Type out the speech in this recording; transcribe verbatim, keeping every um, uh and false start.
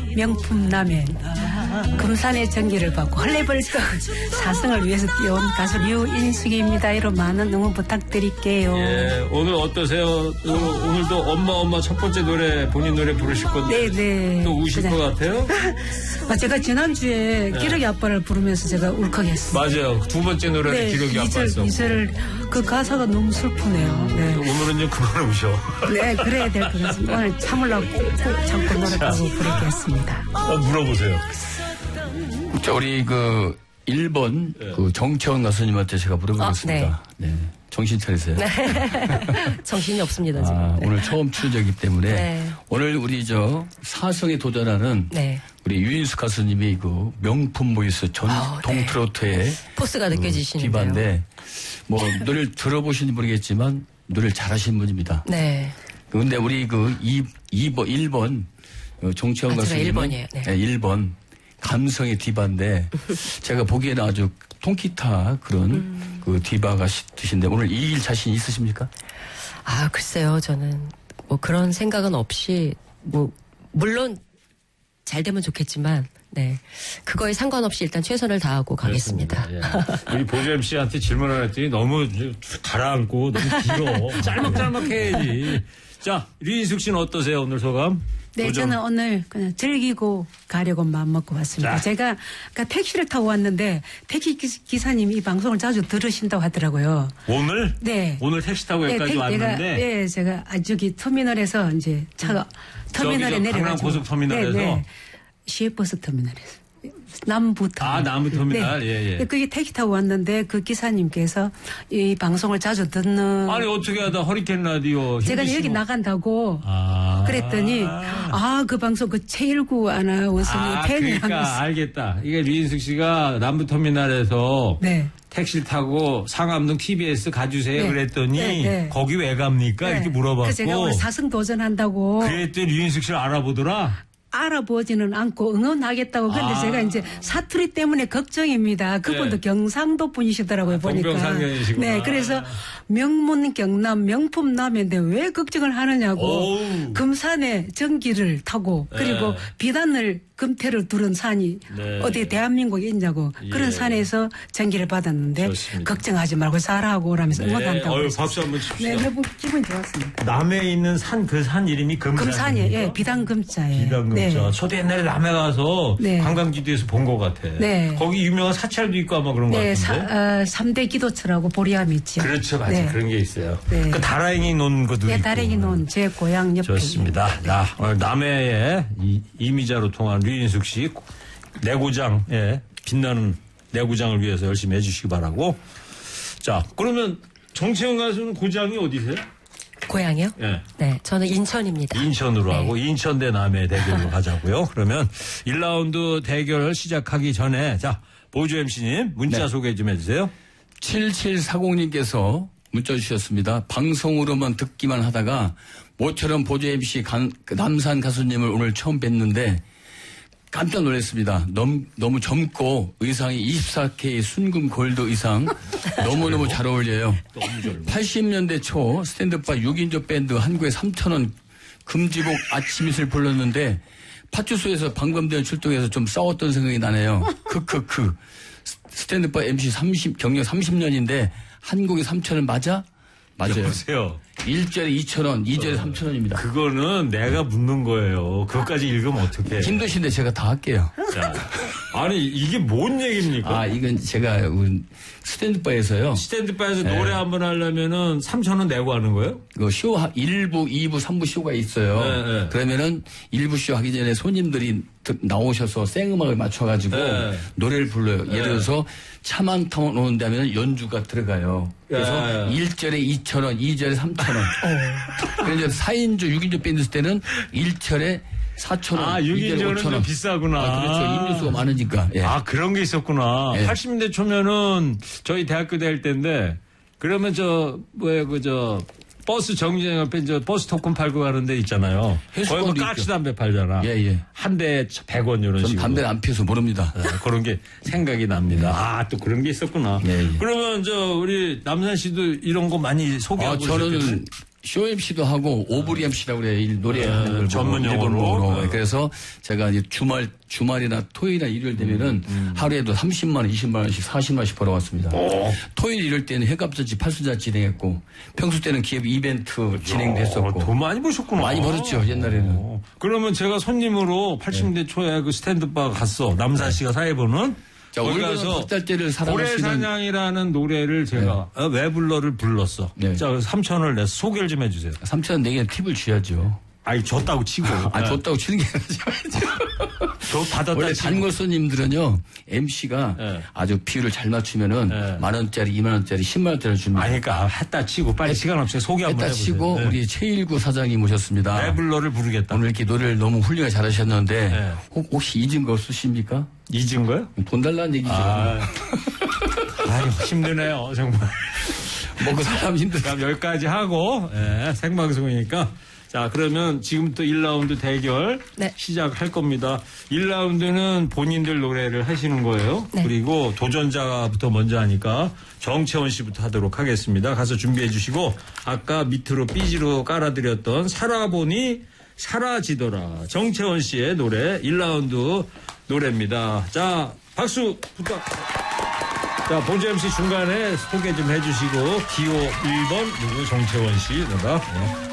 명품 라면 금산의 전기를 받고 헐레벌떡 사성을 위해서 뛰어온 가수 류인숙입니다. 이런 많은 응원 부탁드릴게요. 예, 오늘 어떠세요? 오늘도 엄마 엄마 첫 번째 노래 본인 노래 부르실 건데 네네. 또 우실 그냥. 것 같아요? 아, 제가 지난주에 네. 기러기 아빠를 부르면서 제가 울컥했어요. 맞아요. 두 번째 노래는 네, 기러기 아빠였어. 이절 그 가사가 너무 슬프네요. 네. 오늘은 좀 그만 우셔. 네, 그래야 될 것 같습니다. 오늘 참으려고 꼭 참고 노력하고 부르겠습니다. 어, 물어보세요. 자, 우리 그 일 번 네. 그 정채원 가수님한테 제가 물어보겠습니다. 어, 네. 네. 정신 차리세요. 네. 정신이 없습니다, 지금. 아, 네. 오늘 처음 출연이기 때문에 네. 오늘 우리 저 사성에 도전하는 네. 우리 유인숙 가수님이 그 명품 보이스 전통 네. 트로트의 포스가 느껴지시는데요. 그 디바인데 뭐 노래를 들어보시는지 모르겠지만 노래를 잘하시는 분입니다. 네. 근데 우리 그 이 번 일 번 정채원 아, 가수님은 일 번이에요. 네. 네, 일 번 감성의 디바인데 제가 보기에는 아주 통기타 그런 음. 그 디바가 드신데 오늘 이길 자신 있으십니까? 아, 글쎄요. 저는 뭐 그런 생각은 없이 뭐 물론 잘 되면 좋겠지만 네. 그거에 상관없이 일단 최선을 다하고 가겠습니다. 예. 우리 보조 엠씨한테 질문을 했더니 너무 가라앉고 너무 길어. 짤막짤막 해야지. 자, 류인숙 씨는 어떠세요? 오늘 소감? 네, 도전. 저는 오늘 그냥 즐기고 가려고 마음 먹고 왔습니다. 자. 제가 그러니까 택시를 타고 왔는데 택시 기사님이 이 방송을 자주 들으신다고 하더라고요. 오늘? 네. 오늘 택시 타고 여기까지 네, 왔는데? 네, 제가 아, 저기 터미널에서 이제 차가 터미널에 내려가지고. 강남 고속터미널에서? 네, 네. 시외버스 터미널에서. 남부 터미널. 아, 남부 터미널? 네. 예, 예. 그게 택시 타고 왔는데 그 기사님께서 이 방송을 자주 듣는. 아니, 어떻게 하다 허리케인 라디오. 제가 힘드시고. 여기 나간다고. 아. 그랬더니, 아, 그 방송 그 최일구 아나운서님 아, 팬이라면서. 그러니까 알겠다. 이게 류인숙 씨가 남부 터미널에서. 네. 택시를 타고 상암동 티비에스 가주세요. 네. 그랬더니 네, 네. 거기 왜 갑니까? 네. 이렇게 물어봤고. 그래서 제가 오늘 사승 도전한다고. 그랬더니 류인숙 씨를 알아보더라. 알아보지는 않고 응원하겠다고. 그런데 아. 제가 이제 사투리 때문에 걱정입니다. 그분도 네. 경상도 분이시더라고요. 아, 보니까. 동병상련이시구나. 네, 그래서 명문 경남 명품 남인데 왜 걱정을 하느냐고. 오우. 금산에 전기를 타고 그리고 네. 비단을 금태를 두른 산이 네. 어디 대한민국에 있냐고. 예. 그런 산에서 전기를 받았는데 좋습니다. 걱정하지 말고 잘하고 오라면서 네. 응원한다고. 어휴, 했었어요. 박수 한번 칩시다. 네, 너무 기분이 좋았습니다. 남해에 있는 산, 그 산 이름이 금산이에요. 금산이에요. 예, 비단금자예요. 비단금자. 네. 저도 옛날에 남해 가서 네. 관광지도에서 본 것 같아. 네. 거기 유명한 사찰도 있고 아마 그런 것 네, 같은데. 사, 어, 삼 대 기도처라고 보리암이 있죠. 그렇죠, 맞아요. 네. 그런 게 있어요. 네. 그 다랭이 논 것도 네, 있고. 다랭이 논 제 고향 옆에. 좋습니다. 자, 오늘 남해의 이, 이미자로 통한 류인숙 씨 내고장에 빛나는 내고장을 위해서 열심히 해주시기 바라고. 자, 그러면 정채원 가수는 고장이 어디세요? 고향이요? 예. 네, 저는 인천입니다. 인천으로 네. 하고 인천 대 남해 대결로 가자고요. 그러면 일 라운드 대결 시작하기 전에 자 보조 엠씨님 문자 네. 소개 좀 해주세요. 칠칠사공님께서 문자 주셨습니다. 방송으로만 듣기만 하다가 모처럼 보조 엠씨 간, 남산 가수님을 오늘 처음 뵀는데 깜짝 놀랐습니다. 너무, 너무 젊고 의상이 이십사 케이 순금 골드 의상 너무너무 잘 어울려요. 팔십 년대 초 스탠드바 육 인조 밴드 한국에 삼천 원 금지곡 아침잇을 불렀는데 파출소에서 방범대원 출동해서 좀 싸웠던 생각이 나네요. 크크크. 스탠드바 엠씨 삼십, 경력 삼십 년인데 한국에 삼천 원 맞아? 맞아요. 여보세요. 일 절에 이천 원, 이 절에 삼천 원입니다. 그거는 내가 묻는 거예요. 그것까지 읽으면 어떡해. 힘드신데 제가 다 할게요. 자, 아니 이게 뭔 얘기입니까? 아, 이건 제가 스탠드바에서요. 스탠드바에서 네. 노래 한번 하려면은 삼천 원 내고 하는 거예요? 그 쇼, 일 부, 이 부, 삼 부 쇼가 있어요. 네, 네. 그러면은 일 부 쇼 하기 전에 손님들이 나오셔서 생음악을 맞춰가지고 네. 노래를 불러요. 예를 들어서 차만 타고 오는데 하면 연주가 들어가요. 그래서 네. 일 절에 이천 원, 이 절에 삼천 원. 그래서 사 인조, 육 인조 밴드 있을 때는 일 절에 사천 원, 아, 이 절에 육 인조는 오천 원. 좀 비싸구나. 아, 그렇죠. 인류수가 많으니까. 예. 아, 그런 게 있었구나. 예. 팔십 년대 초면은 저희 대학교 다닐 때인데 그러면 저 뭐야 그 저 버스 정류장 옆에 저 버스 토큰 팔고 가는 데 있잖아요. 해수욕장도 거기 까치 있죠. 담배 팔잖아. 예, 예. 한 대 백 원 이런 전 식으로. 담배를 안 피워서 모릅니다. 네, 그런 게 생각이 납니다. 아, 또 그런 게 있었구나. 예, 예. 그러면 저 우리 남산 씨도 이런 거 많이 아, 소개하고 저는 있었겠네? 쇼 엠씨도 하고 오브리 엠씨라고 그래. 이 노래하는 걸 전문 보고, 용어로. 일본어로. 네. 그래서 제가 이제 주말 주말이나 토요일이나 일요일 되면은 하루에도 삼십만 원, 이십만 원씩, 사십만 원씩 벌어왔습니다. 토요일 이럴 때는 해갑잔치, 팔순잔치 진행했고 평소 때는 기업 이벤트 진행됐었고. 어, 돈 많이 버셨구나. 많이 벌었죠, 옛날에는. 어. 그러면 제가 손님으로 팔십 대 초에 그 스탠드바 갔어. 남사 씨가 사회보는. 자, 거기 올가는 가서 덕달대를 사랑하시는 고래사냥이라는 노래를 제가 어, 외불러를 불렀어. 네. 자, 그래서 삼천을 내서 소개를 좀 해주세요. 삼천 내게 팁을 줘야죠. 아니, 줬다고 치고. 아, 네. 줬다고 치는 게 아니죠. 저 받았다 원래 치고. 단골 손님들은요, 엠씨가 네. 아주 비율을 잘 맞추면은 네. 만 원짜리, 이만 원짜리, 십만 원짜리 줍니다. 아니, 그러니까 했다 치고 빨리 시간 없이 소개 한번 했다 해보세요. 치고 네. 우리 최일구 사장이 모셨습니다. 외불러를 부르겠다. 오늘 이렇게 노래를 너무 훌륭하게 잘하셨는데 네. 혹, 혹시 잊은 거 쓰십니까? 잊은 거요? 돈 달라는 얘기죠. 아, 아유, 힘드네요, 정말. 먹고 살면 힘들어. 그럼 여기까지 하고, 예, 생방송이니까. 자, 그러면 지금부터 일 라운드 대결 네. 시작할 겁니다. 일 라운드는 본인들 노래를 하시는 거예요. 네. 그리고 도전자부터 먼저 하니까 정채원 씨부터 하도록 하겠습니다. 가서 준비해 주시고, 아까 밑으로 삐지로 깔아드렸던 살아보니 사라지더라. 정채원 씨의 노래 일 라운드 노래입니다. 자, 박수 부탁. 자, 본주 엠씨 중간에 소개 좀 해주시고 기호 일 번 누구 정채원 씨 누가 네.